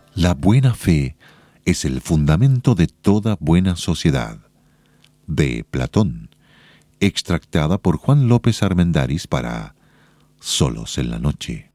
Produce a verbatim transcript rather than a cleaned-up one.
La buena fe es el fundamento de toda buena sociedad. De Platón, extractada por Juan López Armendáriz para Solos en la Noche.